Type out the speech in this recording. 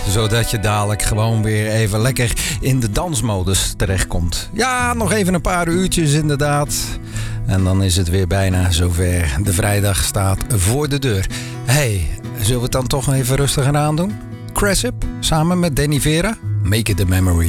Zodat je dadelijk gewoon weer even lekker in de dansmodus terechtkomt. Ja, nog even een paar uurtjes inderdaad. En dan is het weer bijna zover. De vrijdag staat voor de deur. Hey, zullen we het dan toch even rustiger aan doen? Cressip, samen met Danny Vera. Make it a memory.